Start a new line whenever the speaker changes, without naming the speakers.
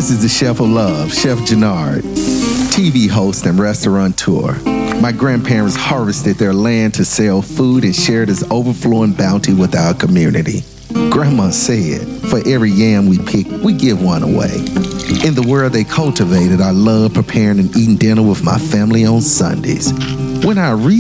This is the Chef of Love, Chef Jannard, TV host and restaurateur. My grandparents harvested their land to sell food and share this overflowing bounty with our community. Grandma said, for every yam we pick, we give one away. In the world they cultivated, I love preparing and eating dinner with my family on Sundays. When I